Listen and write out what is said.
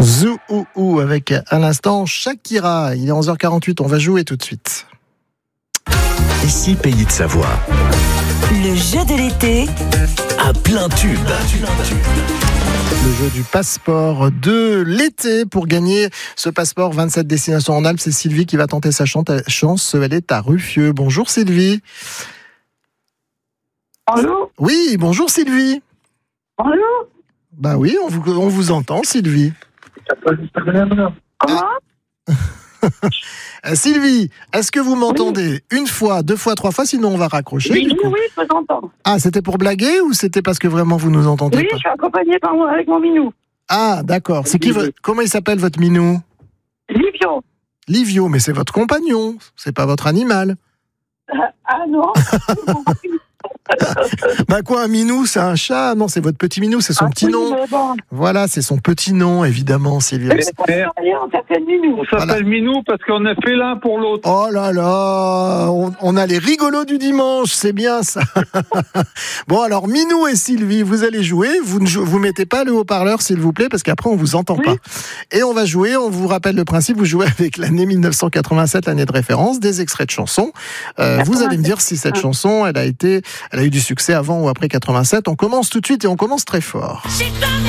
Zou avec à l'instant Shakira. Il est 11h48, on va jouer tout de suite. Ici, Pays de Savoie. Le jeu de l'été À plein tube. Le jeu du passeport de l'été. Pour gagner ce passeport 27 destinations en Alpes, c'est Sylvie qui va tenter sa chance. Elle est à Ruffieux. Bonjour Sylvie. Bonjour. Oui, bonjour Sylvie. Bonjour. Bah oui, on vous entend Sylvie. Comment? Sylvie, est-ce que vous m'entendez une fois, deux fois, trois fois, sinon on va raccrocher Oui, du coup. oui, je vous entends. Ah, c'était pour blaguer ou c'était parce que vraiment vous nous entendez Oui, pas? je suis accompagnée avec mon minou. Ah, d'accord. C'est qui comment il s'appelle votre minou? Livio. Livio, mais c'est votre compagnon, c'est pas votre animal. Ah non. Bah quoi, un minou, c'est un chat? Non, c'est votre petit minou, c'est son petit nom. Bon. Voilà, c'est son petit nom, évidemment, Sylvie. On s'appelle Minou. On s'appelle Minou parce qu'on est fait l'un pour l'autre. Oh là là, on a les rigolos du dimanche, c'est bien ça. Bon alors, Minou et Sylvie, vous allez jouer. Vous mettez pas le haut-parleur, s'il vous plaît, parce qu'après on vous entend pas. Et on va jouer. On vous rappelle le principe. Vous jouez avec l'année 1987, l'année de référence, des extraits de chansons. Vous allez me dire si cette chanson, elle a eu du succès avant ou après 87. On commence tout de suite et on commence très fort.